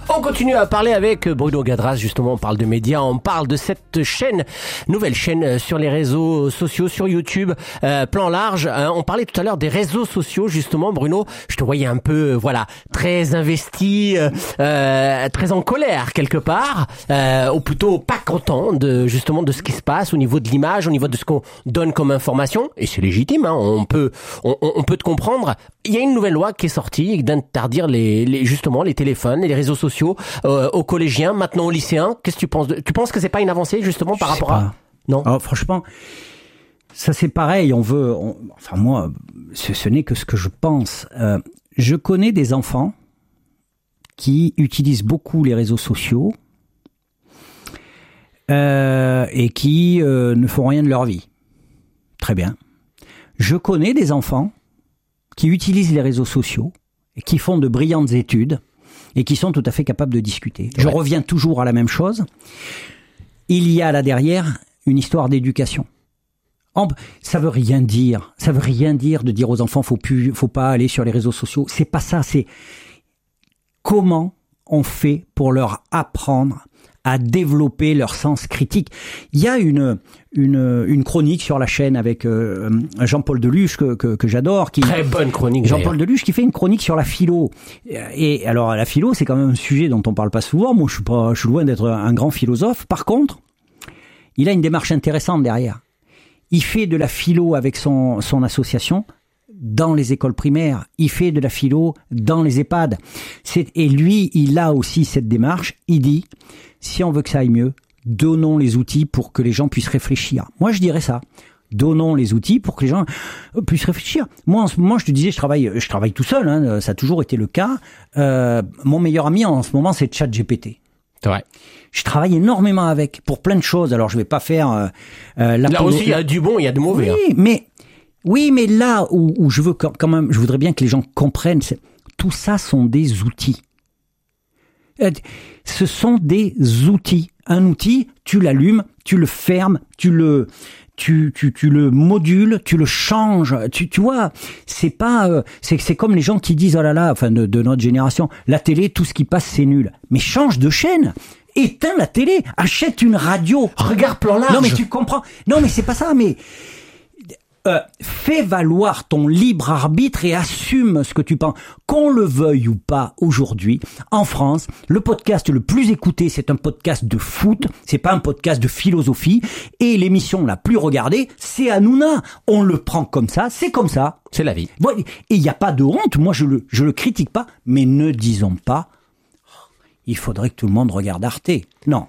On continue à parler avec Bruno Gadras, justement, on parle de médias, on parle de cette chaîne, nouvelle chaîne sur les réseaux sociaux, sur YouTube, plan large. On parlait tout à l'heure des réseaux sociaux, justement, Bruno, je te voyais un peu, très investi, très en colère quelque part, ou plutôt pas content de ce qui se passe au niveau de l'image, au niveau de ce qu'on donne comme information, et c'est légitime, on peut te comprendre. Il y a une nouvelle loi qui est sortie d'interdire justement les téléphones et les réseaux sociaux aux collégiens, maintenant aux lycéens. Qu'est-ce que tu penses Tu penses que c'est pas une avancée justement par rapport à... Non. Alors, franchement, ça c'est pareil. Moi, ce n'est que ce que je pense. Je connais des enfants qui utilisent beaucoup les réseaux sociaux et qui ne font rien de leur vie. Très bien. Je connais des enfants qui utilisent les réseaux sociaux et qui font de brillantes études et qui sont tout à fait capables de discuter. Ouais. Je reviens toujours à la même chose. Il y a là derrière une histoire d'éducation. Ça veut rien dire. Ça veut rien dire de dire aux enfants faut pas aller sur les réseaux sociaux. C'est pas ça. C'est comment on fait pour leur apprendre à développer leur sens critique. Il y a une chronique sur la chaîne avec Jean-Paul Deluche que j'adore. Très bonne chronique. Jean-Paul Deluche qui fait une chronique sur la philo. Et alors la philo, c'est quand même un sujet dont on parle pas souvent. Moi, je suis loin d'être un grand philosophe. Par contre, il a une démarche intéressante derrière. Il fait de la philo avec son association dans les écoles primaires. Il fait de la philo dans les EHPAD. Et lui, il a aussi cette démarche. Il dit, si on veut que ça aille mieux, donnons les outils pour que les gens puissent réfléchir. Moi, je dirais ça. Donnons les outils pour que les gens puissent réfléchir. Moi, en ce moment, je te disais, je travaille tout seul. Ça a toujours été le cas. Mon meilleur ami en ce moment, c'est ChatGPT. C'est vrai. Je travaille énormément avec pour plein de choses. Alors, je vais pas faire là aussi, il y a du bon, il y a du mauvais. Oui, mais là où je veux quand même, je voudrais bien que les gens comprennent, tout ça sont des outils. Ce sont des outils. Un outil, tu l'allumes, tu le fermes, tu le modules, tu le changes. Tu vois, c'est pas, c'est comme les gens qui disent oh là là, enfin de notre génération, la télé, tout ce qui passe c'est nul. Mais change de chaîne. Éteins la télé, achète une radio. Regarde plan large. Non mais tu comprends. Non mais c'est pas ça. Mais fais valoir ton libre arbitre et assume ce que tu penses. Qu'on le veuille ou pas, aujourd'hui, en France, le podcast le plus écouté, c'est un podcast de foot, c'est pas un podcast de philosophie, et l'émission la plus regardée, c'est Hanouna. On le prend comme ça, c'est comme ça. C'est la vie. Et il n'y a pas de honte, moi je le critique pas, mais ne disons pas, il faudrait que tout le monde regarde Arte. Non.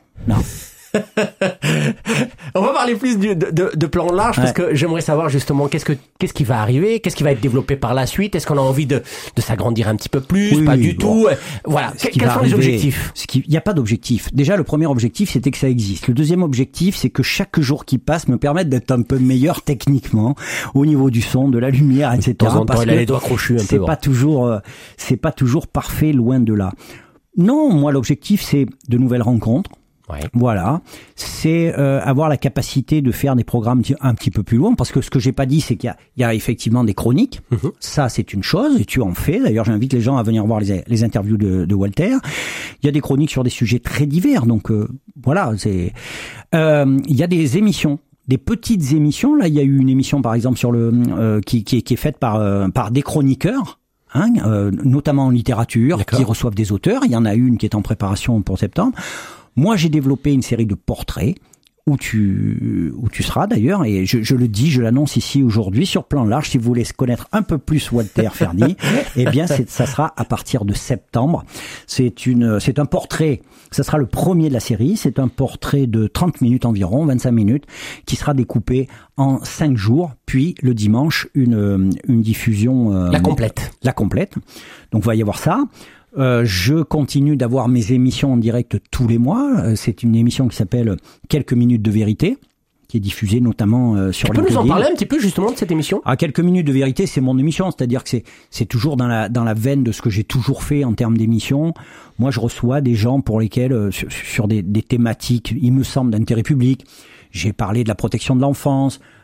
On va parler plus de plan large parce que j'aimerais savoir justement qu'est-ce qui va arriver, qu'est-ce qui va être développé par la suite, est-ce qu'on a envie de s'agrandir un petit peu plus, pas du tout. Voilà, quels sont les objectifs? Il n'y a pas d'objectif. Déjà, le premier objectif, c'était que ça existe. Le deuxième objectif, c'est que chaque jour qui passe me permette d'être un peu meilleur techniquement au niveau du son, de la lumière, etc. Parce que les doigts crochus un peu. C'est pas toujours parfait, loin de là. Non, moi l'objectif c'est de nouvelles rencontres. Ouais. Voilà, c'est avoir la capacité de faire des programmes un petit peu plus loin, parce que ce que j'ai pas dit, c'est qu'il y a effectivement des chroniques. Ça, c'est une chose, et tu en fais. D'ailleurs, j'invite les gens à venir voir les interviews de Walter. Il y a des chroniques sur des sujets très divers, donc voilà. Il y a des émissions. Des petites émissions. Là, il y a eu une émission, par exemple, sur qui est faite par des chroniqueurs. Notamment en littérature, qui reçoivent des auteurs. Il y en a une qui est en préparation pour septembre. Moi, j'ai développé une série de portraits où tu seras d'ailleurs, et je le dis, je l'annonce ici aujourd'hui sur plan large. Si vous voulez connaître un peu plus Walter Ferny, eh bien, ça sera à partir de septembre. C'est un portrait. Ça sera le premier de la série. C'est un portrait de 30 minutes environ, 25 minutes, qui sera découpé en 5 jours, puis le dimanche, une diffusion. La complète. Donc, il va y avoir ça. Je continue d'avoir mes émissions en direct tous les mois. C'est une émission qui s'appelle Quelques minutes de vérité, qui est diffusée notamment sur LinkedIn. Tu peux nous en parler un petit peu justement de cette émission? Quelques minutes de vérité, c'est mon émission, c'est-à-dire que c'est toujours dans la veine de ce que j'ai toujours fait en termes d'émissions. Moi, je reçois des gens pour lesquels sur des thématiques, il me semble, d'intérêt public. J'ai parlé de la protection de l'enfance.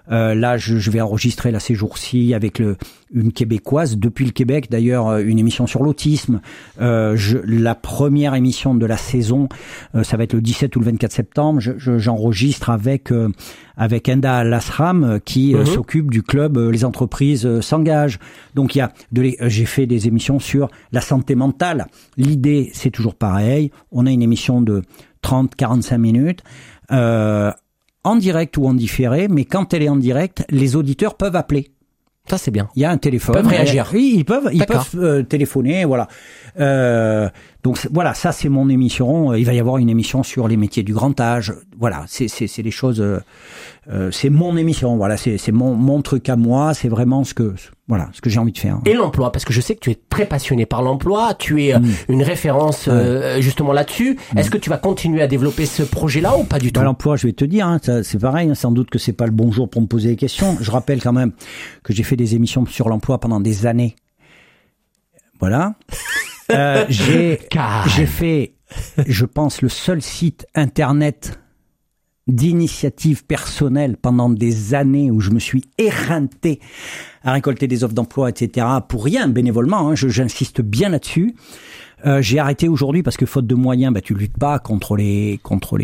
Là, je vais enregistrer là ces jours-ci avec une Québécoise depuis le Québec, d'ailleurs, une émission sur l'autisme. La première émission de la saison, ça va être le 17 ou le 24 septembre. J'enregistre avec Enda Lasram qui s'occupe du club Les entreprises s'engagent. Donc j'ai fait des émissions sur la santé mentale. L'idée, c'est toujours pareil. On a une émission de 30-45 minutes. En direct ou en différé, mais quand elle est en direct, les auditeurs peuvent appeler. Ça, c'est bien. Il y a un téléphone. Ils peuvent réagir. Oui, ils peuvent téléphoner, voilà. Donc voilà, ça c'est mon émission. Il va y avoir une émission sur les métiers du grand âge. Voilà, c'est des choses. C'est mon émission. Voilà, c'est mon truc à moi. C'est vraiment ce que j'ai envie de faire. Et l'emploi, parce que je sais que tu es très passionné par l'emploi. Tu es une référence justement là-dessus. Est-ce que tu vas continuer à développer ce projet-là ou pas du tout? L'emploi, je vais te dire, c'est pareil. Sans doute que c'est pas le bon jour pour me poser des questions. Je rappelle quand même que j'ai fait des émissions sur l'emploi pendant des années. Voilà. J'ai fait, je pense, le seul site internet d'initiative personnelle pendant des années où je me suis éreinté à récolter des offres d'emploi, etc. pour rien, bénévolement. J'insiste bien là-dessus. J'ai arrêté aujourd'hui parce que faute de moyens, tu luttes pas contre les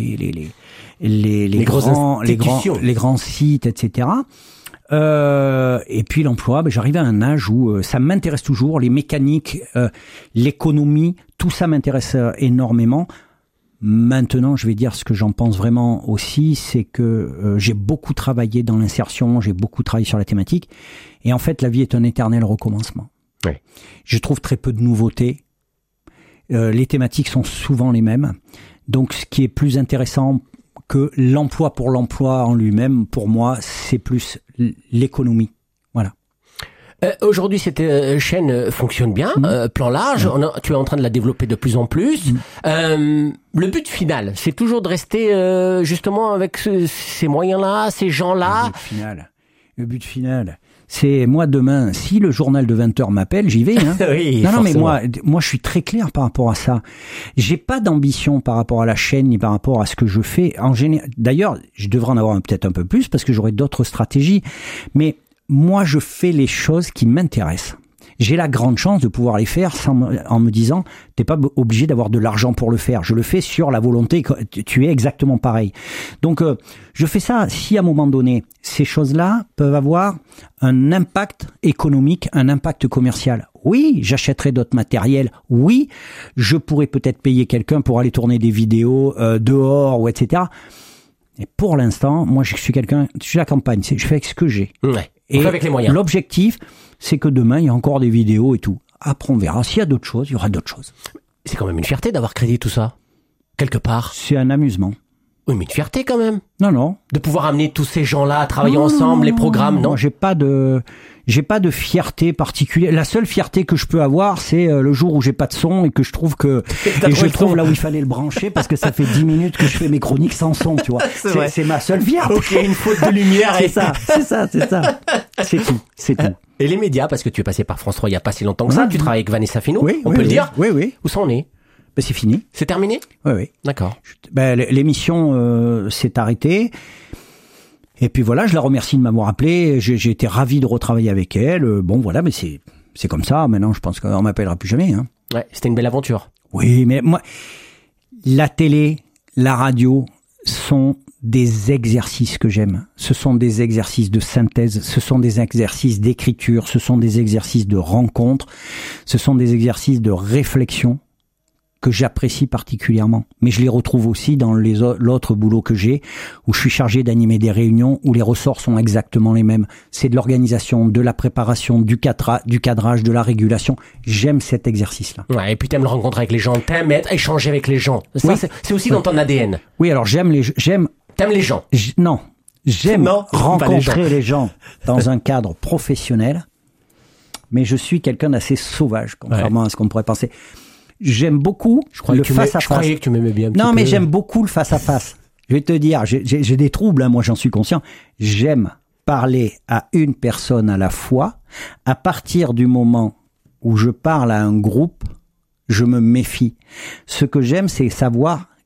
grands sites, etc. Et puis l'emploi, j'arrive à un âge où ça m'intéresse toujours, les mécaniques, l'économie, tout ça m'intéresse énormément. Maintenant, je vais dire ce que j'en pense vraiment aussi, c'est que j'ai beaucoup travaillé dans l'insertion, j'ai beaucoup travaillé sur la thématique, et en fait, la vie est un éternel recommencement. Oui. Je trouve très peu de nouveautés. Les thématiques sont souvent les mêmes. Donc, ce qui est plus intéressant que l'emploi pour l'emploi en lui-même, pour moi, c'est plus l'économie. Voilà. Aujourd'hui, cette chaîne fonctionne bien, plan large. Tu es en train de la développer de plus en plus. Le but final, c'est toujours de rester justement avec ces moyens-là, ces gens-là. Le but final. C'est moi demain, si le journal de 20h m'appelle, j'y vais. Oui, non, mais moi, je suis très clair par rapport à ça. J'ai pas d'ambition par rapport à la chaîne ni par rapport à ce que je fais. En général, d'ailleurs, je devrais en avoir peut-être un peu plus parce que j'aurai d'autres stratégies. Mais moi, je fais les choses qui m'intéressent. J'ai la grande chance de pouvoir les faire en me disant, t'es pas obligé d'avoir de l'argent pour le faire. Je le fais sur la volonté. Tu es exactement pareil. Donc, je fais ça. Si à un moment donné, ces choses-là peuvent avoir un impact économique, un impact commercial. Oui, j'achèterai d'autres matériels. Oui, je pourrais peut-être payer quelqu'un pour aller tourner des vidéos dehors ou etc. Et pour l'instant, moi, je suis la campagne. Je fais avec ce que j'ai. Ouais. Et avec les moyens. L'objectif, c'est que demain, il y a encore des vidéos et tout. Après, on verra. S'il y a d'autres choses, il y aura d'autres choses. C'est quand même une fierté d'avoir créé tout ça. Quelque part. C'est un amusement. Oui, mais une fierté quand même. Non. De pouvoir amener tous ces gens-là à travailler ensemble, les programmes, non? J'ai pas de fierté particulière. La seule fierté que je peux avoir, c'est le jour où j'ai pas de son et que je trouve là où il fallait le brancher parce que ça fait 10 minutes que je fais mes chroniques sans son, tu vois. C'est ma seule fierté. Ok, une faute de lumière. C'est ça. C'est tout. Et les médias, parce que tu es passé par France 3 il y a pas si longtemps que ça, tu travailles avec Vanessa Finot, on peut le dire. Oui. Où ça en est? C'est fini. C'est terminé? Oui. D'accord. L'émission s'est arrêtée. Et puis voilà, je la remercie de m'avoir appelé. J'ai été ravi de retravailler avec elle. Mais c'est comme ça. Maintenant, je pense qu'on m'appellera plus jamais. Ouais, c'était une belle aventure. Oui, mais moi, la télé, la radio sont des exercices que j'aime. Ce sont des exercices de synthèse, ce sont des exercices d'écriture, ce sont des exercices de rencontre, ce sont des exercices de réflexion que j'apprécie particulièrement. Mais je les retrouve aussi dans l'autre boulot que j'ai, où je suis chargé d'animer des réunions où les ressorts sont exactement les mêmes. C'est de l'organisation, de la préparation, du cadrage, de la régulation. J'aime cet exercice-là. Ouais, et puis t'aimes le rencontrer avec les gens, t'aimes échanger avec les gens. Ça, oui. C'est aussi dans ton ADN. Oui, alors t'aimes les gens. J'aime rencontrer les gens dans un cadre professionnel, mais je suis quelqu'un d'assez sauvage, contrairement à ce qu'on pourrait penser. J'aime beaucoup le face-à-face. Je croyais que tu m'aimais bien. Non, mais j'aime beaucoup le face-à-face. Je vais te dire, j'ai des troubles, moi j'en suis conscient. J'aime parler à une personne à la fois. À partir du moment où je parle à un groupe, je me méfie. Ce que j'aime, c'est savoir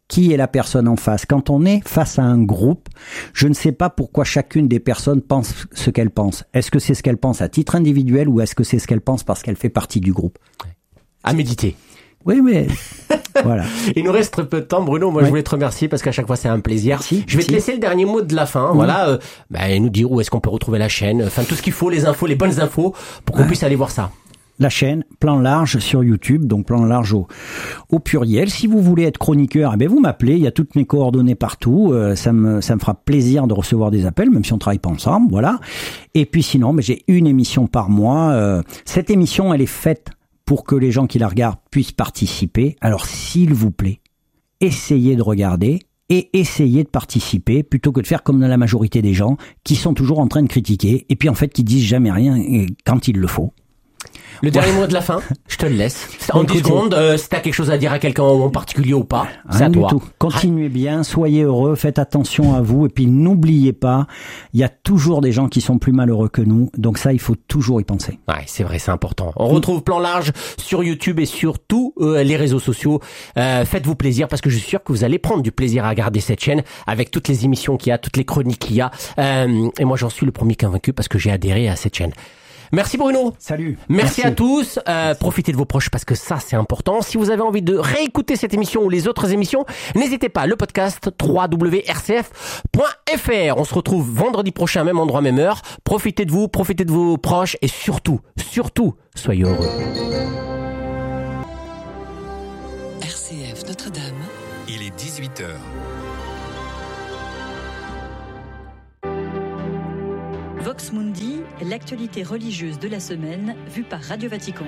qui est la personne en face. Quand on est face à un groupe, je ne sais pas pourquoi chacune des personnes pense ce qu'elle pense. Est-ce que c'est ce qu'elle pense à titre individuel ou est-ce que c'est ce qu'elle pense parce qu'elle fait partie du groupe ? À méditer. Oui, mais voilà. Il nous reste très peu de temps, Bruno. Moi, je voulais te remercier parce qu'à chaque fois, c'est un plaisir. Je vais te laisser le dernier mot de la fin. Voilà, nous dire où est-ce qu'on peut retrouver la chaîne. Enfin, tout ce qu'il faut, les infos, les bonnes infos, pour qu'on puisse aller voir ça. La chaîne Plan Large sur YouTube, donc Plan Large au pluriel. Si vous voulez être chroniqueur, eh bien vous m'appelez, il y a toutes mes coordonnées partout. Ça me fera plaisir de recevoir des appels, même si on travaille pas ensemble, voilà. Et puis sinon, j'ai une émission par mois. Cette émission, elle est faite pour que les gens qui la regardent puissent participer. Alors s'il vous plaît, essayez de regarder et essayez de participer plutôt que de faire comme dans la majorité des gens qui sont toujours en train de critiquer et puis en fait qui disent jamais rien quand il le faut. Le dernier mot de la fin, je te le laisse. En 10 secondes, si t'as quelque chose à dire à quelqu'un en particulier ou pas, c'est à toi. Rien du tout. Continuez bien, soyez heureux, faites attention à vous et puis n'oubliez pas, il y a toujours des gens qui sont plus malheureux que nous. Donc ça, il faut toujours y penser. Ouais, c'est vrai, c'est important. On retrouve Plan Large sur YouTube et sur tous les réseaux sociaux. Faites-vous plaisir parce que je suis sûr que vous allez prendre du plaisir à regarder cette chaîne avec toutes les émissions qu'il y a, toutes les chroniques qu'il y a. Et moi, j'en suis le premier convaincu parce que j'ai adhéré à cette chaîne. Merci Bruno. Salut. Merci à tous. Profitez de vos proches parce que ça c'est important. Si vous avez envie de réécouter cette émission ou les autres émissions, n'hésitez pas. Le podcast www.rcf.fr. On se retrouve vendredi prochain, même endroit, même heure. Profitez de vous, profitez de vos proches et surtout, soyez heureux. RCF Notre-Dame. Il est 18h. Vox Mundi, l'actualité religieuse de la semaine, vue par Radio Vatican.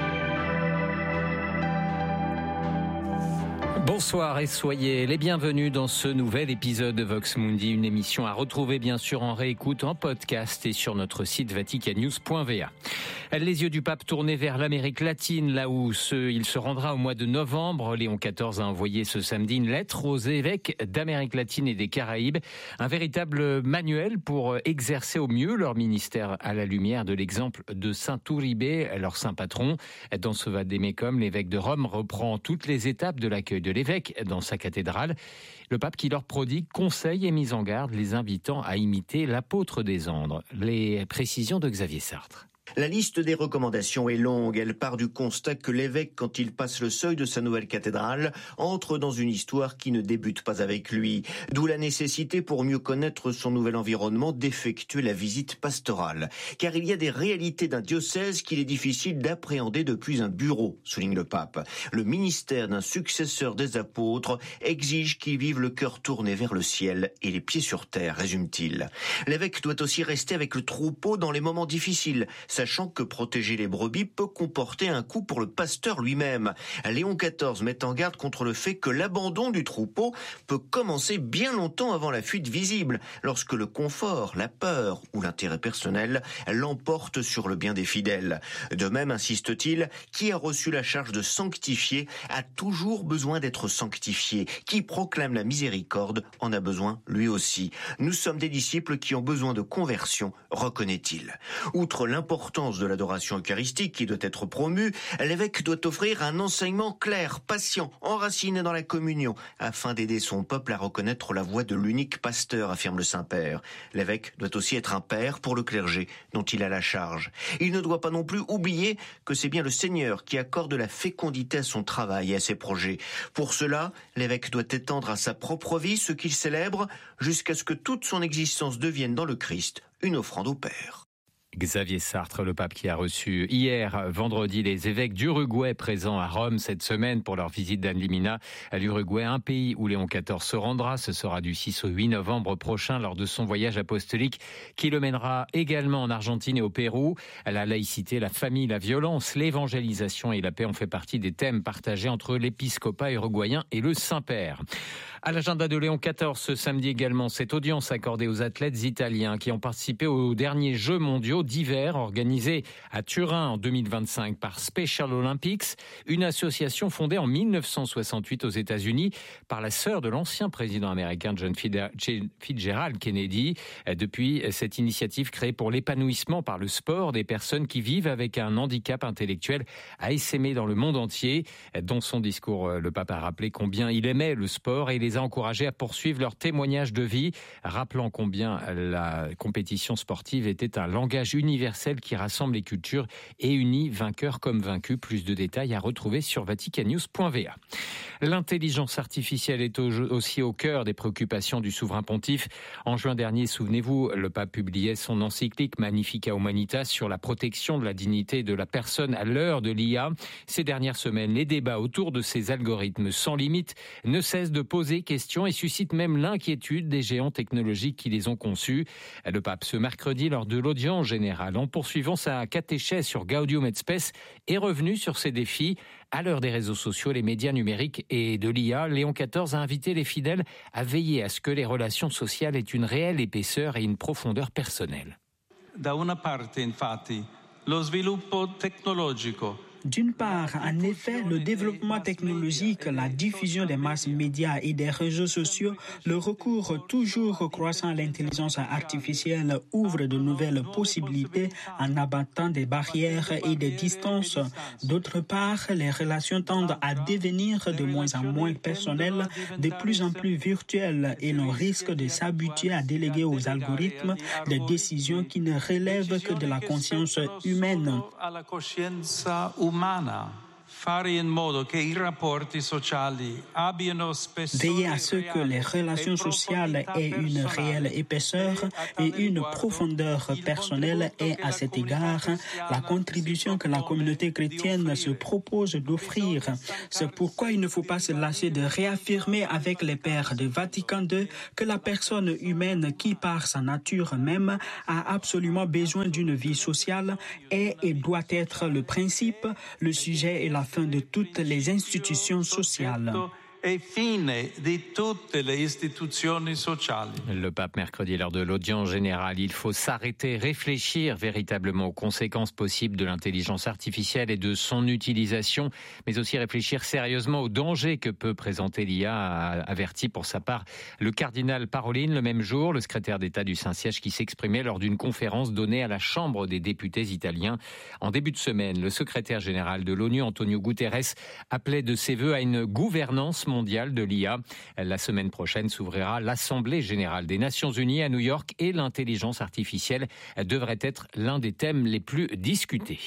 Bonsoir et soyez les bienvenus dans ce nouvel épisode de Vox Mundi, une émission à retrouver bien sûr en réécoute, en podcast et sur notre site vaticannews.va. Les yeux du pape tournés vers l'Amérique latine, là où il se rendra au mois de novembre. Léon XIV a envoyé ce samedi une lettre aux évêques d'Amérique latine et des Caraïbes, un véritable manuel pour exercer au mieux leur ministère à la lumière de l'exemple de Saint Uribe, leur saint patron. Dans ce vade-mecum, l'évêque de Rome reprend toutes les étapes de l'accueil de l'évêque dans sa cathédrale. Le pape qui leur prodigue conseils et mise en garde, les invitant à imiter l'apôtre des Andes. Les précisions de Xavier Sartre. La liste des recommandations est longue. Elle part du constat que l'évêque, quand il passe le seuil de sa nouvelle cathédrale, entre dans une histoire qui ne débute pas avec lui. D'où la nécessité, pour mieux connaître son nouvel environnement, d'effectuer la visite pastorale. Car il y a des réalités d'un diocèse qu'il est difficile d'appréhender depuis un bureau, souligne le pape. Le ministère d'un successeur des apôtres exige qu'il vive le cœur tourné vers le ciel et les pieds sur terre, résume-t-il. L'évêque doit aussi rester avec le troupeau dans les moments difficiles, sachant que protéger les brebis peut comporter un coût pour le pasteur lui-même. Léon XIV met en garde contre le fait que l'abandon du troupeau peut commencer bien longtemps avant la fuite visible, lorsque le confort, la peur ou l'intérêt personnel l'emportent sur le bien des fidèles. De même, insiste-t-il, qui a reçu la charge de sanctifier a toujours besoin d'être sanctifié. Qui proclame la miséricorde en a besoin lui aussi. Nous sommes des disciples qui ont besoin de conversion, reconnaît-il. Outre l'importance de l'adoration eucharistique qui doit être promue, l'évêque doit offrir un enseignement clair, patient, enraciné dans la communion, afin d'aider son peuple à reconnaître la voix de l'unique pasteur, affirme le Saint-Père. L'évêque doit aussi être un père pour le clergé, dont il a la charge. Il ne doit pas non plus oublier que c'est bien le Seigneur qui accorde la fécondité à son travail et à ses projets. Pour cela, l'évêque doit étendre à sa propre vie ce qu'il célèbre, jusqu'à ce que toute son existence devienne dans le Christ une offrande au Père. Xavier Sartre, le pape qui a reçu hier, vendredi, les évêques d'Uruguay présents à Rome cette semaine pour leur visite d'An Limina à l'Uruguay, un pays où Léon XIV se rendra. Ce sera du 6 au 8 novembre prochain lors de son voyage apostolique qui le mènera également en Argentine et au Pérou. La laïcité, la famille, la violence, l'évangélisation et la paix ont fait partie des thèmes partagés entre l'épiscopat uruguayen et le Saint-Père. À l'agenda de Léon XIV ce samedi également, cette audience accordée aux athlètes italiens qui ont participé aux derniers Jeux mondiaux mondiaux d'hiver organisés à Turin en 2025 par Special Olympics, une association fondée en 1968 aux États-Unis par la sœur de l'ancien président américain John Fitzgerald Kennedy. Depuis, cette initiative créée pour l'épanouissement par le sport des personnes qui vivent avec un handicap intellectuel a essaimé dans le monde entier. Dans son discours, le pape a rappelé combien il aimait le sport et les a encouragés à poursuivre leur témoignage de vie, rappelant combien la compétition sportive était un langage universel qui rassemble les cultures et unit vainqueurs comme vaincus. Plus de détails à retrouver sur vaticannews.va. L'intelligence artificielle est aussi au cœur des préoccupations du souverain pontife. En juin dernier, souvenez-vous, le pape publiait son encyclique Magnificat Humanitas sur la protection de la dignité de la personne à l'heure de l'IA. Ces dernières semaines, les débats autour de ces algorithmes sans limite ne cessent de poser questions et suscitent même l'inquiétude des géants technologiques qui les ont conçus. Le pape, ce mercredi, lors de l'audience générale, en poursuivant sa catéchèse sur Gaudium et Spes, est revenu sur ces défis. À l'heure des réseaux sociaux, les médias numériques et de l'IA, Léon XIV a invité les fidèles à veiller à ce que les relations sociales aient une réelle épaisseur et une profondeur personnelle. Da una parte, infatti, lo sviluppo tecnologico. D'une part, en effet, le développement technologique, la diffusion des masses médias et des réseaux sociaux, le recours toujours croissant à l'intelligence artificielle ouvre de nouvelles possibilités en abattant des barrières et des distances. D'autre part, les relations tendent à devenir de moins en moins personnelles, de plus en plus virtuelles et l'on risque de s'habituer à déléguer aux algorithmes des décisions qui ne relèvent que de la conscience humaine. Veiller à ce que les relations sociales aient une réelle épaisseur et une profondeur personnelle est à cet égard la contribution que la communauté chrétienne se propose d'offrir. C'est pourquoi il ne faut pas se lasser de réaffirmer avec les pères de Vatican II que la personne humaine qui par sa nature même a absolument besoin d'une vie sociale est et doit être le principe, le sujet et la fin de toutes les institutions sociales. E fine di tutte le istituzioni sociali. Le pape mercredi lors de l'audience générale, il faut s'arrêter, réfléchir véritablement aux conséquences possibles de l'intelligence artificielle et de son utilisation, mais aussi réfléchir sérieusement aux dangers que peut présenter l'IA, a averti pour sa part le cardinal Parolin le même jour, le secrétaire d'État du Saint-Siège qui s'exprimait lors d'une conférence donnée à la Chambre des députés italiens. En début de semaine, le secrétaire général de l'ONU, Antonio Guterres, appelait de ses vœux à une gouvernance mondiale de l'IA. La semaine prochaine s'ouvrira l'Assemblée générale des Nations Unies à New York et l'intelligence artificielle devrait être l'un des thèmes les plus discutés.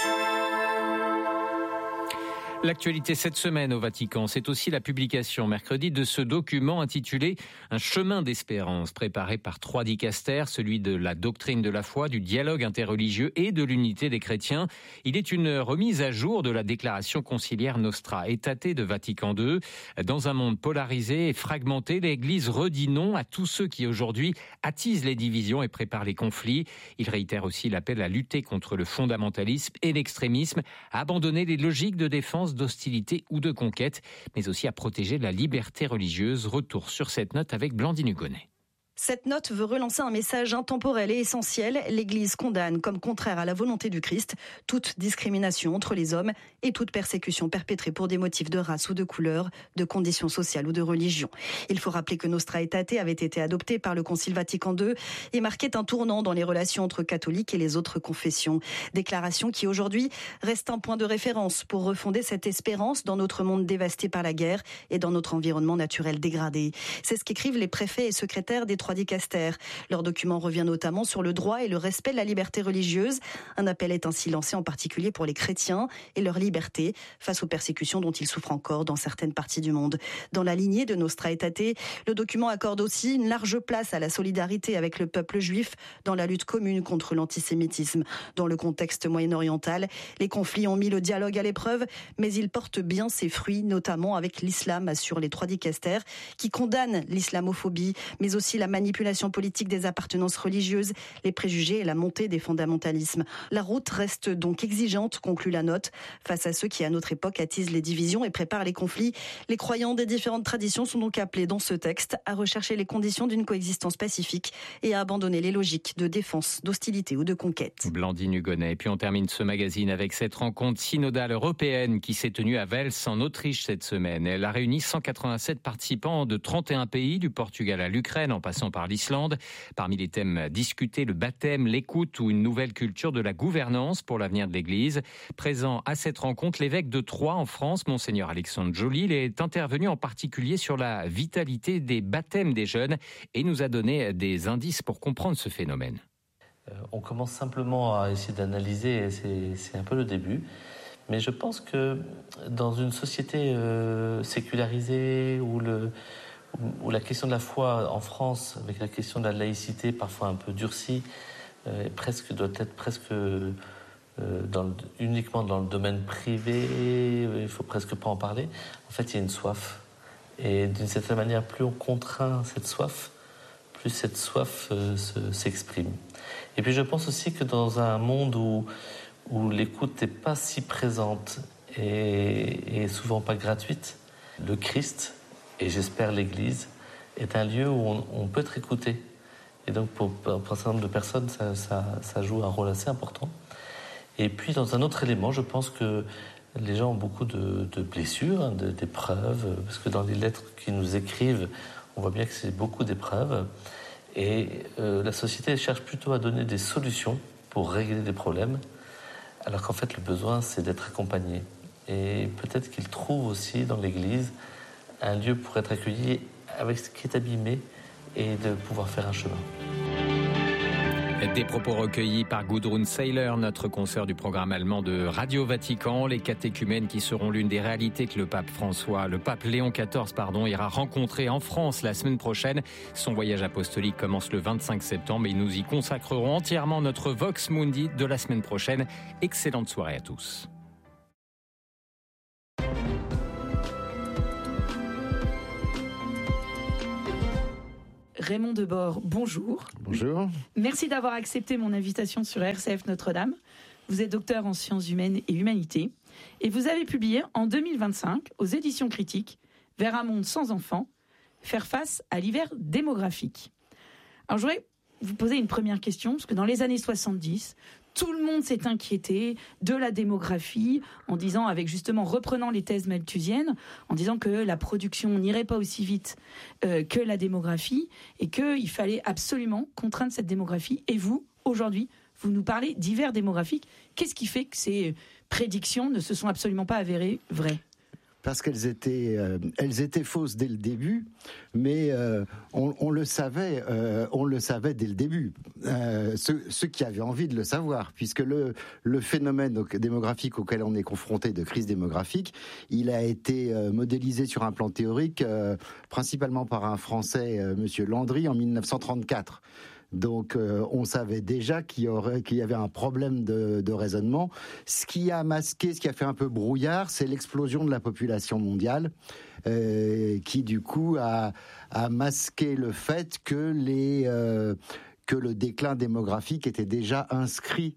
L'actualité cette semaine au Vatican, c'est aussi la publication mercredi de ce document intitulé « Un chemin d'espérance » préparé par 3 dicastères, celui de la doctrine de la foi, du dialogue interreligieux et de l'unité des chrétiens. Il est une remise à jour de la déclaration conciliaire Nostra Aetate de Vatican II. Dans un monde polarisé et fragmenté, l'Église redit non à tous ceux qui aujourd'hui attisent les divisions et préparent les conflits. Il réitère aussi l'appel à lutter contre le fondamentalisme et l'extrémisme, à abandonner les logiques de défense, d'hostilité ou de conquête, mais aussi à protéger la liberté religieuse. Retour sur cette note avec Blandine Hugonnet. Cette note veut relancer un message intemporel et essentiel. L'Église condamne, comme contraire à la volonté du Christ, toute discrimination entre les hommes et toute persécution perpétrée pour des motifs de race ou de couleur, de conditions sociales ou de religion. Il faut rappeler que Nostra Aetate avait été adopté par le Concile Vatican II et marquait un tournant dans les relations entre catholiques et les autres confessions. Déclaration qui aujourd'hui reste un point de référence pour refonder cette espérance dans notre monde dévasté par la guerre et dans notre environnement naturel dégradé. C'est ce qu'écrivent les préfets et secrétaires des 3 dicastères. Leur document revient notamment sur le droit et le respect de la liberté religieuse. Un appel est ainsi lancé en particulier pour les chrétiens et leur liberté face aux persécutions dont ils souffrent encore dans certaines parties du monde. Dans la lignée de Nostra Aetate, le document accorde aussi une large place à la solidarité avec le peuple juif dans la lutte commune contre l'antisémitisme. Dans le contexte moyen-oriental, les conflits ont mis le dialogue à l'épreuve, mais ils portent bien ses fruits, notamment avec l'islam, assurent les 3 dicastères, qui condamnent l'islamophobie, mais aussi la manipulation politique des appartenances religieuses, les préjugés et la montée des fondamentalismes. La route reste donc exigeante, conclut la note, face à ceux qui, à notre époque, attisent les divisions et préparent les conflits. Les croyants des différentes traditions sont donc appelés dans ce texte à rechercher les conditions d'une coexistence pacifique et à abandonner les logiques de défense, d'hostilité ou de conquête. Blandine Hugonnet. Et puis on termine ce magazine avec cette rencontre synodale européenne qui s'est tenue à Wels en Autriche cette semaine. Elle a réuni 187 participants de 31 pays, du Portugal à l'Ukraine en passant par l'Islande. Parmi les thèmes discutés, le baptême, l'écoute ou une nouvelle culture de la gouvernance pour l'avenir de l'Église. Présent à cette rencontre, l'évêque de Troyes en France, Monseigneur Alexandre Joly, il est intervenu en particulier sur la vitalité des baptêmes des jeunes et nous a donné des indices pour comprendre ce phénomène. On commence simplement à essayer d'analyser, et c'est un peu le début. Mais je pense que dans une société sécularisée où la question de la foi en France, avec la question de la laïcité parfois un peu durcie, doit être presque uniquement dans le domaine privé, il ne faut presque pas en parler. En fait, il y a une soif. Et d'une certaine manière, plus on contraint cette soif, plus cette soif s'exprime. Et puis je pense aussi que dans un monde où l'écoute n'est pas si présente et souvent pas gratuite, le Christ, et j'espère l'Église, est un lieu où on peut être écouté. Et donc pour un certain nombre de personnes, ça joue un rôle assez important. Et puis dans un autre élément, je pense que les gens ont beaucoup de blessures, d'épreuves, parce que dans les lettres qu'ils nous écrivent, on voit bien que c'est beaucoup d'épreuves. Et la société cherche plutôt à donner des solutions pour régler des problèmes, alors qu'en fait le besoin c'est d'être accompagné. Et peut-être qu'ils trouvent aussi dans l'Église un lieu pour être accueilli avec ce qui est abîmé et de pouvoir faire un chemin. Des propos recueillis par Gudrun Seiler, notre consoeur du programme allemand de Radio Vatican, les catéchumènes qui seront l'une des réalités que le pape Léon XIV, ira rencontrer en France la semaine prochaine. Son voyage apostolique commence le 25 septembre et nous y consacrerons entièrement notre Vox Mundi de la semaine prochaine. Excellente soirée à tous. Raymond Debord, bonjour. Bonjour. Merci d'avoir accepté mon invitation sur RCF Notre-Dame. Vous êtes docteur en sciences humaines et humanités et vous avez publié en 2025 aux éditions critiques Vers un monde sans enfants, faire face à l'hiver démographique. Alors je voudrais vous poser une première question, parce que dans les années 70, tout le monde s'est inquiété de la démographie en disant, reprenant les thèses malthusiennes, en disant que la production n'irait pas aussi vite que la démographie et qu'il fallait absolument contraindre cette démographie. Et vous, aujourd'hui, vous nous parlez d'hiver démographique. Qu'est-ce qui fait que ces prédictions ne se sont absolument pas avérées vraies ? Parce qu'elles étaient fausses dès le début, mais on le savait dès le début. Ceux qui avaient envie de le savoir, puisque le phénomène démographique auquel on est confronté, de crise démographique, il a été modélisé sur un plan théorique, principalement par un Français, Monsieur Landry, en 1934. Donc, on savait déjà qu'il y avait un problème de raisonnement. Ce qui a masqué, ce qui a fait un peu brouillard, c'est l'explosion de la population mondiale, qui du coup a masqué le fait que le déclin démographique était déjà inscrit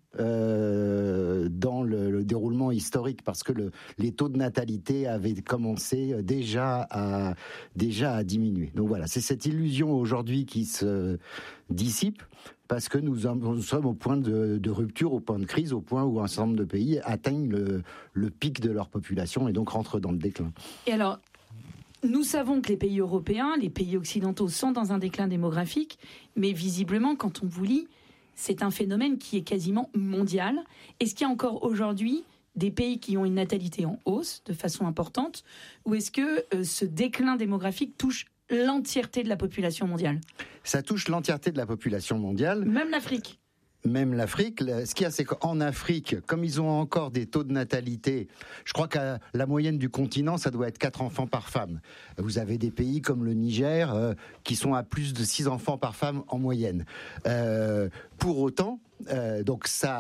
dans le déroulement historique, parce que les taux de natalité avaient commencé déjà à diminuer. Donc voilà, c'est cette illusion aujourd'hui qui se dissipe, parce que nous sommes au point de rupture, au point de crise, au point où un certain nombre de pays atteignent le pic de leur population et donc rentrent dans le déclin. Et alors, nous savons que les pays européens, les pays occidentaux sont dans un déclin démographique, mais visiblement, quand on vous lit, c'est un phénomène qui est quasiment mondial. Est-ce qu'il y a encore aujourd'hui des pays qui ont une natalité en hausse de façon importante, ou est-ce que ce déclin démographique touche l'entièreté de la population mondiale ? Ça touche l'entièreté de la population mondiale. Même l'Afrique ? Même l'Afrique. Ce qu'il y a, c'est qu'en Afrique, comme ils ont encore des taux de natalité, je crois que la moyenne du continent, ça doit être 4 enfants par femme. Vous avez des pays comme le Niger qui sont à plus de 6 enfants par femme en moyenne. Pour autant, donc ça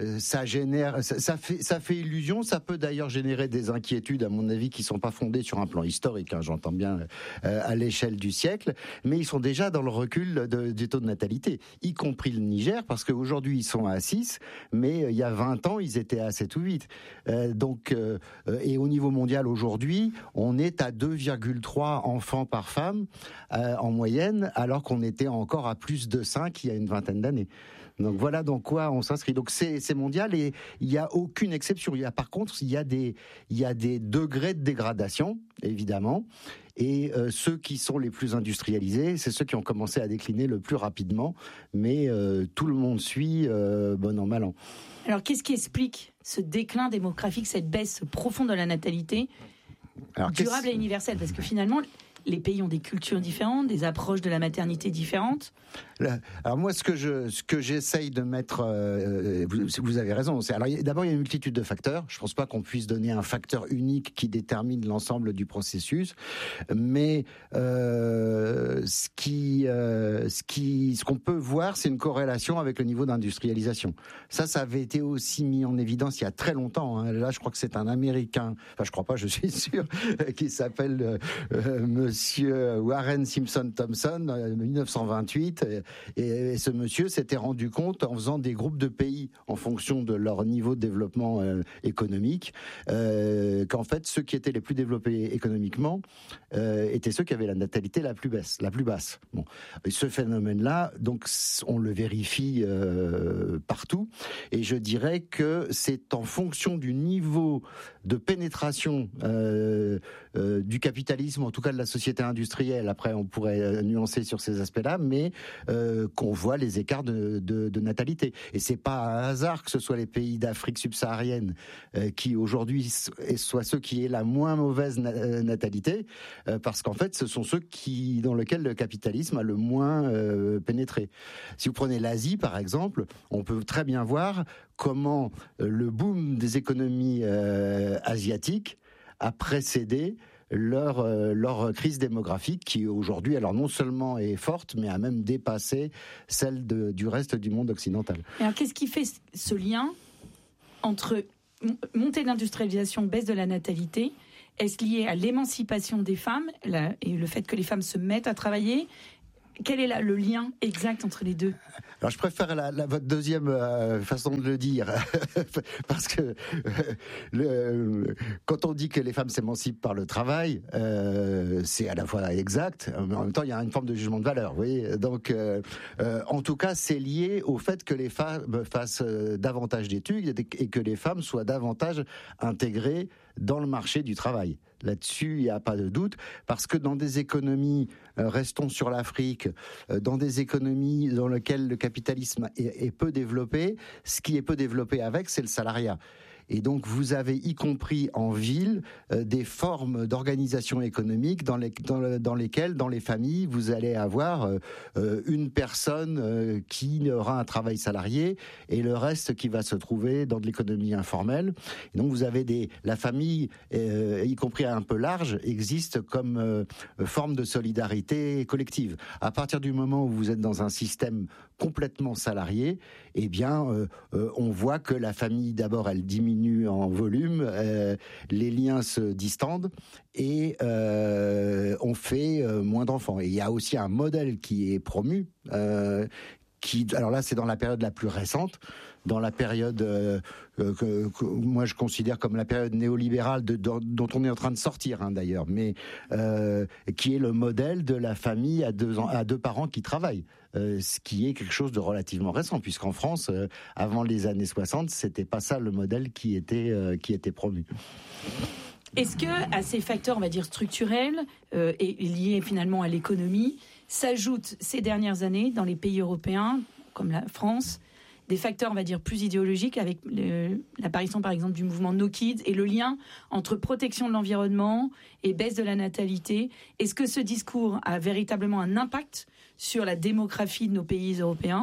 ça fait illusion. Ça peut d'ailleurs générer des inquiétudes, à mon avis, qui sont pas fondées sur un plan historique. J'entends bien à l'échelle du siècle, mais ils sont déjà dans le recul du taux de natalité, y compris le Niger, parce qu'aujourd'hui ils sont à 6, mais il y a 20 ans ils étaient à 7 ou 8. Et au niveau mondial aujourd'hui, on est à 2,3 enfants par femme en moyenne, alors qu'on était encore à plus de 5 il y a une vingtaine d'années. Donc voilà dans quoi on s'inscrit. Donc c'est mondial et il n'y a aucune exception. Par contre, il y a des degrés de dégradation, évidemment. Et ceux qui sont les plus industrialisés, c'est ceux qui ont commencé à décliner le plus rapidement. Mais tout le monde suit, bon an, mal an. Alors qu'est-ce qui explique ce déclin démographique, cette baisse profonde de la natalité, durable et universelle? Parce que finalement, les pays ont des cultures différentes, des approches de la maternité différentes. Alors moi, ce que j'essaye de mettre, vous avez raison. Alors d'abord, il y a une multitude de facteurs. Je ne pense pas qu'on puisse donner un facteur unique qui détermine l'ensemble du processus. Mais ce qu'on peut voir, c'est une corrélation avec le niveau d'industrialisation. Ça avait été aussi mis en évidence il y a très longtemps. Là, je crois que c'est un Américain. Enfin, je crois pas, je suis sûr, qui s'appelle Monsieur Warren Simpson Thompson, 1928. Et ce monsieur s'était rendu compte, en faisant des groupes de pays en fonction de leur niveau de développement économique, qu'en fait, ceux qui étaient les plus développés économiquement étaient ceux qui avaient la natalité la plus basse. Bon. Et ce phénomène-là, donc, on le vérifie partout. Et je dirais que c'est en fonction du niveau de pénétration du capitalisme, en tout cas de la société industrielle. Après, on pourrait nuancer sur ces aspects-là, mais qu'on voit les écarts de natalité. Et c'est pas un hasard que ce soit les pays d'Afrique subsaharienne qui aujourd'hui soient ceux qui aient la moins mauvaise natalité, parce qu'en fait, ce sont ceux dans lesquels le capitalisme a le moins pénétré. Si vous prenez l'Asie, par exemple, on peut très bien voir comment le boom des économies asiatiques a précédé leur crise démographique qui aujourd'hui, alors non seulement est forte, mais a même dépassé celle du reste du monde occidental. Alors qu'est-ce qui fait ce lien entre montée de l'industrialisation, baisse de la natalité? Est-ce lié à l'émancipation des femmes et le fait que les femmes se mettent à travailler? Quel est le lien exact entre les deux? Alors je préfère votre deuxième façon de le dire, parce que quand on dit que les femmes s'émancipent par le travail, c'est à la fois exact, mais en même temps il y a une forme de jugement de valeur. Vous voyez. Donc en tout cas c'est lié au fait que les femmes fassent davantage d'études et que les femmes soient davantage intégrées dans le marché du travail. Là-dessus, il n'y a pas de doute, parce que dans des économies, restons sur l'Afrique, dans des économies dans lesquelles le capitalisme est peu développé, ce qui est peu développé avec, c'est le salariat. Et donc, vous avez, y compris en ville, des formes d'organisation économique dans lesquelles, dans les familles, vous allez avoir une personne qui aura un travail salarié et le reste qui va se trouver dans de l'économie informelle. Et donc, vous avez la famille, y compris un peu large, existe comme forme de solidarité collective. À partir du moment où vous êtes dans un système complètement salarié, eh bien, on voit que la famille, d'abord, elle diminue en volume, les liens se distendent et on fait moins d'enfants. Et il y a aussi un modèle qui est promu, alors là, c'est dans la période la plus récente, dans la période que moi je considère comme la période néolibérale dont on est en train de sortir d'ailleurs, mais qui est le modèle de la famille à deux parents qui travaillent, ce qui est quelque chose de relativement récent, puisqu'en France, avant les années 60, c'était pas ça le modèle qui était promu. Est-ce que à ces facteurs, on va dire structurels et liés finalement à l'économie, s'ajoutent ces dernières années dans les pays européens comme la France des facteurs, on va dire, plus idéologiques avec l'apparition, par exemple, du mouvement No Kids et le lien entre protection de l'environnement et baisse de la natalité? Est-ce que ce discours a véritablement un impact sur la démographie de nos pays européens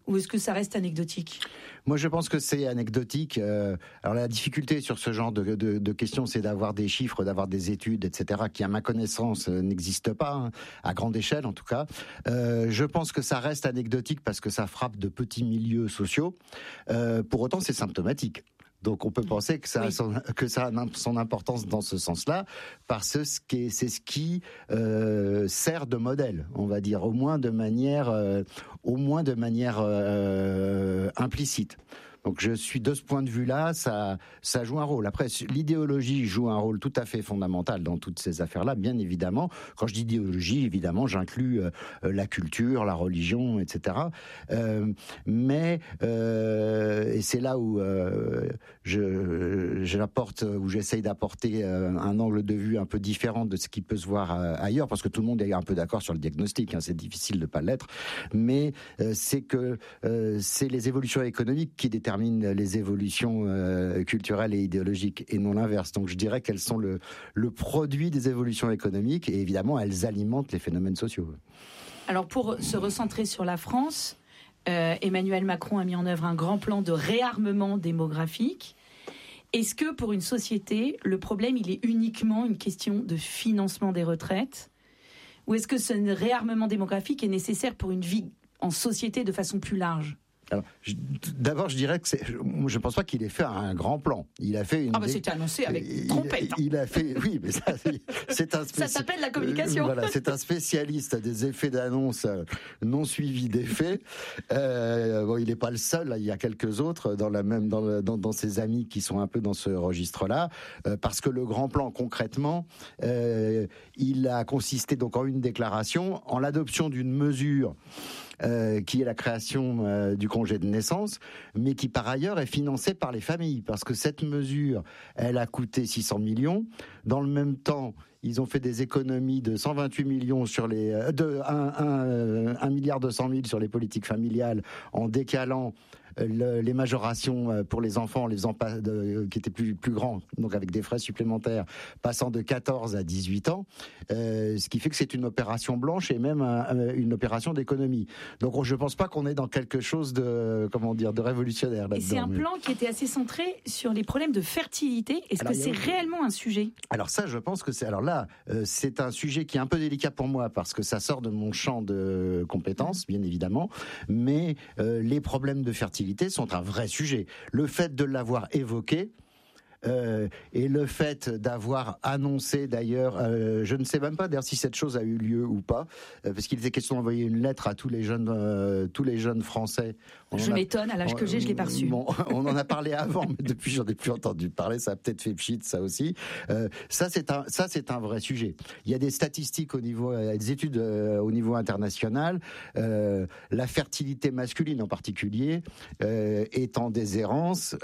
Ou est-ce que ça reste anecdotique ? Moi, je pense que c'est anecdotique. Alors, la difficulté sur ce genre de questions, c'est d'avoir des chiffres, d'avoir des études, etc., qui, à ma connaissance, n'existent pas, hein, à grande échelle, en tout cas. Je pense que ça reste anecdotique parce que ça frappe de petits milieux sociaux. Pour autant, c'est symptomatique. Donc on peut penser que ça a son importance dans ce sens-là, parce que c'est ce qui sert de modèle, on va dire, au moins de manière implicite. Donc je suis de ce point de vue-là, ça joue un rôle. Après, l'idéologie joue un rôle tout à fait fondamental dans toutes ces affaires-là, bien évidemment. Quand je dis idéologie, évidemment, j'inclus la culture, la religion, etc. Mais et c'est là où j'essaye d'apporter un angle de vue un peu différent de ce qui peut se voir ailleurs, parce que tout le monde est un peu d'accord sur le diagnostic. Hein, c'est difficile de pas l'être, mais c'est que c'est les évolutions économiques qui déterminent les évolutions culturelles et idéologiques, et non l'inverse. Donc je dirais qu'elles sont le produit des évolutions économiques, et évidemment elles alimentent les phénomènes sociaux. Alors pour se recentrer sur la France, Emmanuel Macron a mis en œuvre un grand plan de réarmement démographique. Est-ce que pour une société, le problème il est uniquement une question de financement des retraites, ou est-ce que ce réarmement démographique est nécessaire pour une vie en société de façon plus large ? Alors, d'abord, je dirais que je ne pense pas qu'il ait fait un grand plan. Il a fait c'était annoncé avec trompette. Il a fait, oui, mais ça, c'est un ça s'appelle la communication. Voilà, c'est un spécialiste des effets d'annonce non suivis d'effets. Bon, il n'est pas le seul. Là, il y a quelques autres dans ses amis qui sont un peu dans ce registre-là, parce que le grand plan, concrètement, il a consisté donc en une déclaration, en l'adoption d'une mesure. Qui est la création du congé de naissance, mais qui par ailleurs est financée par les familles, parce que cette mesure, elle a coûté 600 millions. Dans le même temps, ils ont fait des économies de 128 millions sur les 1,2 milliard sur les politiques familiales, en décalant les majorations pour les enfants, les faisant qui étaient plus grands, donc avec des frais supplémentaires, passant de 14 à 18 ans, ce qui fait que c'est une opération blanche et même une opération d'économie. Donc je ne pense pas qu'on est dans quelque chose de révolutionnaire là-dedans. Et c'est un plan qui était assez centré sur les problèmes de fertilité. Est-ce que c'est réellement un sujet ? Alors ça, je pense que c'est... Alors là, c'est un sujet qui est un peu délicat pour moi, parce que ça sort de mon champ de compétences, bien évidemment, mais les problèmes de fertilité sont un vrai sujet. Le fait de l'avoir évoqué, et le fait d'avoir annoncé d'ailleurs, je ne sais même pas d'ailleurs si cette chose a eu lieu ou pas, parce qu'il était question d'envoyer une lettre à tous les jeunes Français. Je m'étonne, à l'âge que j'ai, je l'ai pas reçu. Bon, on en a parlé avant, mais depuis j'en ai plus entendu parler. Ça a peut-être fait pchit, ça aussi. Ça c'est un vrai sujet. Il y a des statistiques des études au niveau international. La fertilité masculine en particulier est en déshérence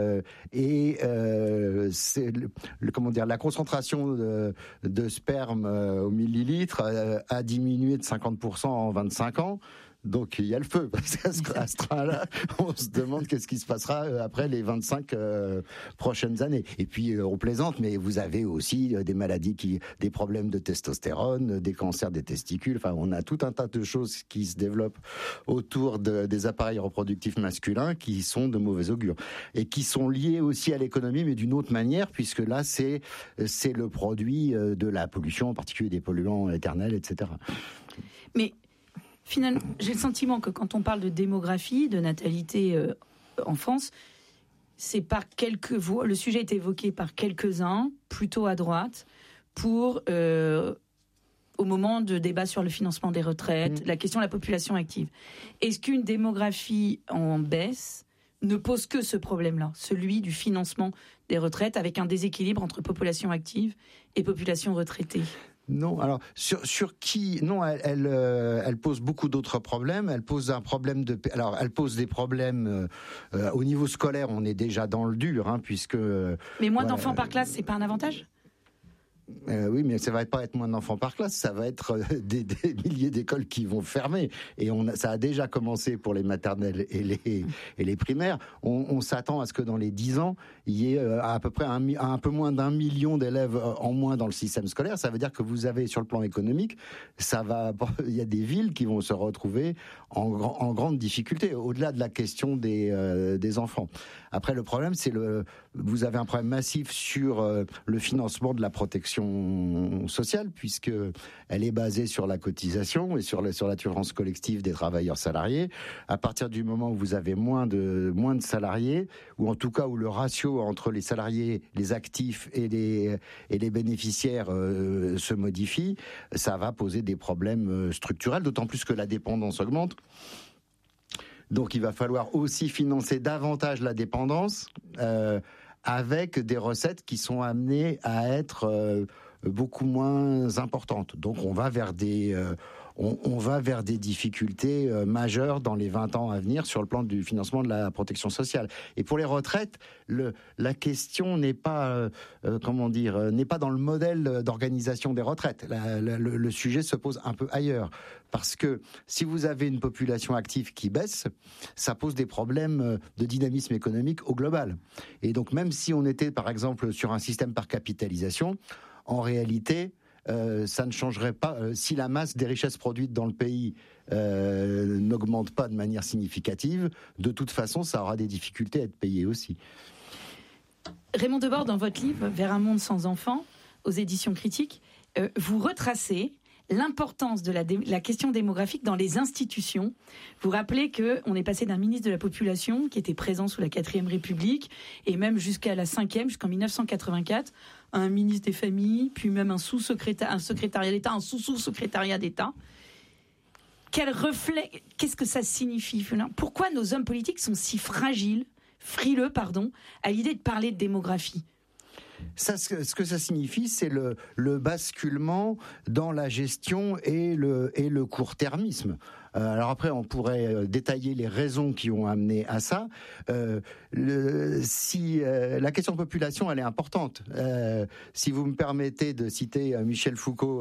et c'est la concentration de sperme au millilitre a diminué de 50% en 25 ans. Donc il y a le feu, parce qu'à ce train-là, on se demande qu'est-ce qui se passera après les 25 prochaines années. Et puis on plaisante, mais vous avez aussi des maladies, des problèmes de testostérone, des cancers des testicules. Enfin, on a tout un tas de choses qui se développent autour des appareils reproductifs masculins qui sont de mauvais augure et qui sont liés aussi à l'économie, mais d'une autre manière, puisque là c'est le produit de la pollution, en particulier des polluants éternels, etc. Mais finalement, j'ai le sentiment que quand on parle de démographie, de natalité en France, c'est par quelques voix. Le sujet est évoqué par quelques-uns, plutôt à droite, pour au moment de débat sur le financement des retraites, la question de la population active. Est-ce qu'une démographie en baisse ne pose que ce problème-là, celui du financement des retraites, avec un déséquilibre entre population active et population retraitée ? Non, alors sur qui? Non, elle pose beaucoup d'autres problèmes. Elle pose un problème elle pose des problèmes au niveau scolaire. On est déjà dans le dur, puisque. Mais moins d'enfants par classe, c'est pas un avantage? Oui, mais ça va pas être moins d'enfants par classe, ça va être des milliers d'écoles qui vont fermer. Et ça a déjà commencé pour les maternelles et les primaires. On s'attend à ce que dans les 10 ans, il y ait à peu près un peu moins d'1 million d'élèves en moins dans le système scolaire. Ça veut dire que vous avez, sur le plan économique, il y a des villes qui vont se retrouver en grande difficulté, au-delà de la question des enfants. Après, le problème, vous avez un problème massif sur le financement de la protection sociale, puisque elle est basée sur la cotisation et sur l'assurance collective des travailleurs salariés. À partir du moment où vous avez moins de salariés, ou en tout cas où le ratio entre les salariés, les actifs et les bénéficiaires se modifie, ça va poser des problèmes structurels, d'autant plus que la dépendance augmente. Donc il va falloir aussi financer davantage la dépendance avec des recettes qui sont amenées à être beaucoup moins importantes. Donc on va vers des difficultés majeures dans les 20 ans à venir sur le plan du financement de la protection sociale. Et pour les retraites, la question n'est pas n'est pas dans le modèle d'organisation des retraites. Le sujet se pose un peu ailleurs, parce que si vous avez une population active qui baisse, ça pose des problèmes de dynamisme économique au global. Et donc même si on était par exemple sur un système par capitalisation, en réalité, ça ne changerait pas. Si la masse des richesses produites dans le pays n'augmente pas de manière significative, de toute façon, ça aura des difficultés à être payé aussi. Raymond Debord, dans votre livre « Vers un monde sans enfants », aux éditions Critiques, vous retracez l'importance de la question démographique dans les institutions. Vous rappelez qu'on est passé d'un ministre de la Population qui était présent sous la 4e République et même jusqu'à la 5e, jusqu'en 1984, à un ministre des Familles, puis même un secrétariat d'État, un sous-secrétariat d'État. Qu'est-ce que ça signifie? Pourquoi nos hommes politiques sont si frileux, à l'idée de parler de démographie? Ce que ça signifie, c'est le basculement dans la gestion et le court-termisme. Alors après, on pourrait détailler les raisons qui ont amené à ça. La question de population, elle est importante. Si vous me permettez de citer Michel Foucault,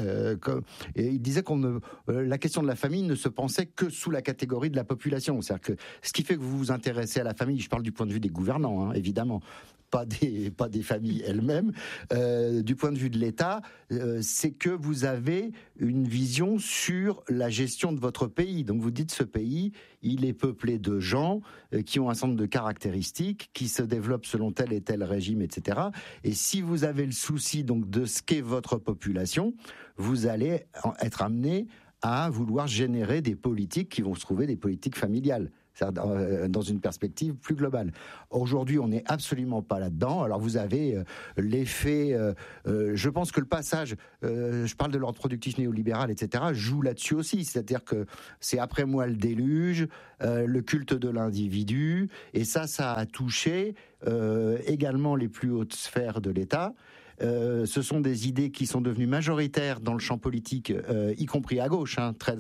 il disait la question de la famille ne se pensait que sous la catégorie de la population. C'est-à-dire que ce qui fait que vous vous intéressez à la famille, je parle du point de vue des gouvernants, évidemment, pas des familles elles-mêmes, du point de vue de l'État, c'est que vous avez une vision sur la gestion de votre pays. Donc vous dites, ce pays, il est peuplé de gens qui ont un certain nombre de caractéristiques, qui se développent selon tel et tel régime, etc. Et si vous avez le souci donc de ce qu'est votre population, vous allez être amené à vouloir générer des politiques qui vont se trouver des politiques familiales, dans une perspective plus globale. Aujourd'hui, on n'est absolument pas là-dedans. Alors vous avez l'effet... je pense que le passage, je parle de l'ordre productif néolibéral, etc., joue là-dessus aussi. C'est-à-dire que c'est après moi le déluge, le culte de l'individu, et ça a touché également les plus hautes sphères de l'État. Ce sont des idées qui sont devenues majoritaires dans le champ politique, y compris à gauche,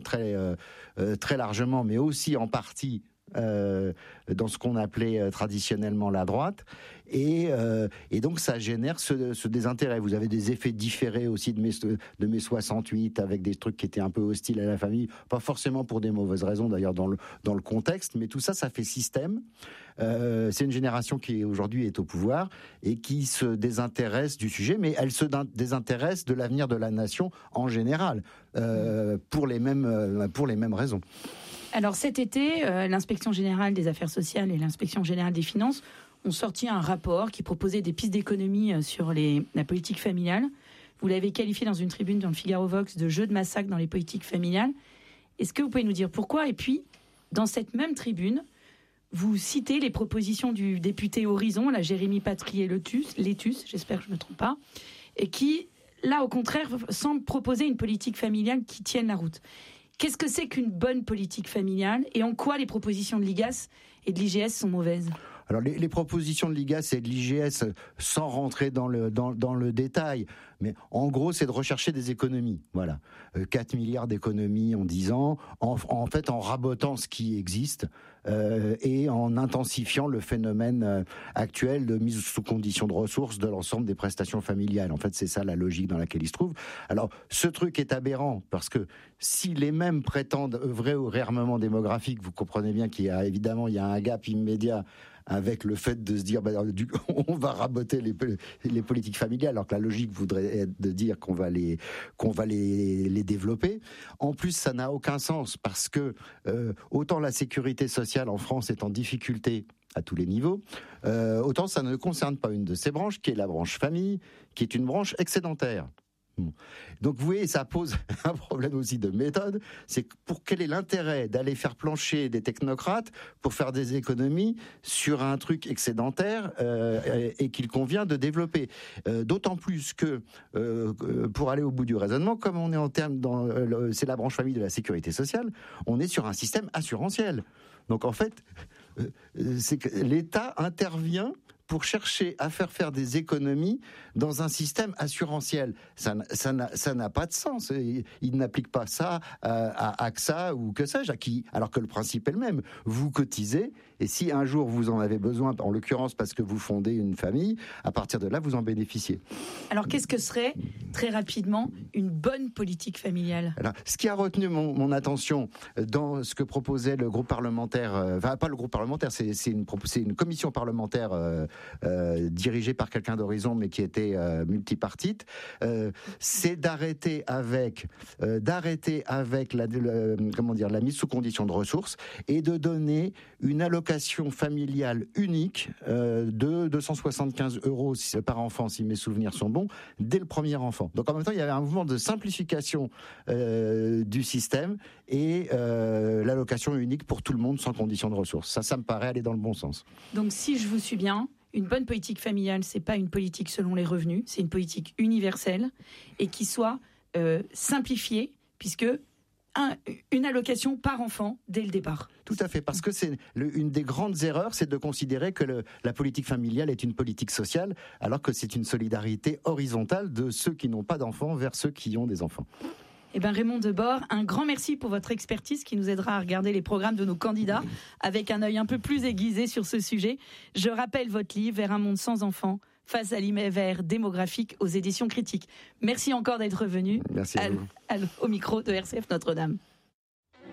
très largement, mais aussi en partie dans ce qu'on appelait traditionnellement la droite, et donc ça génère ce désintérêt. Vous avez des effets différés aussi de mai 68, avec des trucs qui étaient un peu hostiles à la famille, pas forcément pour des mauvaises raisons d'ailleurs dans le contexte, mais tout ça fait système. C'est une génération qui aujourd'hui est au pouvoir et qui se désintéresse du sujet, mais elle se désintéresse de l'avenir de la nation en général, pour les mêmes raisons. Alors cet été, l'Inspection générale des affaires sociales et l'Inspection générale des finances ont sorti un rapport qui proposait des pistes d'économie sur la politique familiale. Vous l'avez qualifié dans une tribune dans le Figaro Vox de jeu de massacre dans les politiques familiales. Est-ce que vous pouvez nous dire pourquoi? Et puis, dans cette même tribune, vous citez les propositions du député Horizon, la Jérémy Patrier-Létus, j'espère que je ne me trompe pas, et qui, là, au contraire, semble proposer une politique familiale qui tienne la route. Qu'est-ce que c'est qu'une bonne politique familiale et en quoi les propositions de l'IGAS et de l'IGS sont mauvaises? Alors les propositions de l'IGAS et de l'IGS, sans rentrer dans le détail, mais en gros c'est de rechercher des économies. Voilà, 4 milliards d'économies en 10 ans, en fait en rabotant ce qui existe et en intensifiant le phénomène actuel de mise sous condition de ressources de l'ensemble des prestations familiales. En fait c'est ça la logique dans laquelle il se trouve. Alors ce truc est aberrant parce que si les mêmes prétendent œuvrer au réarmement démographique, vous comprenez bien qu'il y a un gap immédiat avec le fait de se dire on va raboter les politiques familiales, alors que la logique voudrait être de dire qu'on va les développer. En plus, ça n'a aucun sens parce que autant la sécurité sociale en France est en difficulté à tous les niveaux, autant ça ne concerne pas une de ces branches, qui est la branche famille, qui est une branche excédentaire. Donc vous voyez, ça pose un problème aussi de méthode, c'est quel est l'intérêt d'aller faire plancher des technocrates pour faire des économies sur un truc excédentaire et qu'il convient de développer. D'autant plus que, pour aller au bout du raisonnement, comme on est en termes c'est la branche famille de la sécurité sociale, on est sur un système assurantiel. Donc en fait, c'est que l'État intervient pour chercher à faire des économies dans un système assurantiel. Ça n'a pas de sens. Il n'applique pas ça à AXA ou que sais-je, alors que le principe est le même. Vous cotisez, et si un jour vous en avez besoin, en l'occurrence parce que vous fondez une famille, à partir de là, vous en bénéficiez. Alors qu'est-ce que serait, très rapidement, une bonne politique familiale ? Alors, ce qui a retenu mon attention dans ce que proposait le groupe parlementaire, enfin pas le groupe parlementaire, c'est une commission parlementaire dirigée par quelqu'un d'Horizon, mais qui était multipartite, c'est d'arrêter avec la mise sous condition de ressources et de donner une allocation familiale unique de 275 € par enfant, si mes souvenirs sont bons, dès le premier enfant. Donc en même temps, il y avait un mouvement de simplification du système et l'allocation unique pour tout le monde sans condition de ressources. Ça me paraît aller dans le bon sens. Donc si je vous suis bien, une bonne politique familiale, c'est pas une politique selon les revenus, c'est une politique universelle et qui soit simplifiée, puisque une allocation par enfant dès le départ. Tout à fait, parce que c'est une des grandes erreurs, c'est de considérer que la politique familiale est une politique sociale, alors que c'est une solidarité horizontale de ceux qui n'ont pas d'enfants vers ceux qui ont des enfants. Eh bien, Raymond Debord, un grand merci pour votre expertise qui nous aidera à regarder les programmes de nos candidats avec un œil un peu plus aiguisé sur ce sujet. Je rappelle votre livre « Vers un monde sans enfants » face à l'hiver démographique aux éditions Critiques. Merci encore d'être venu Merci à vous. Au micro de RCF Notre-Dame.